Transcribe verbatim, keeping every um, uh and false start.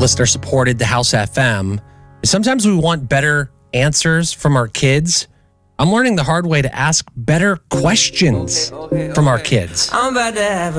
listener supported the House F M. Sometimes we want better answers from our kids. I'm learning the hard way to ask better questions okay, okay, from our okay. kids. I'm about to have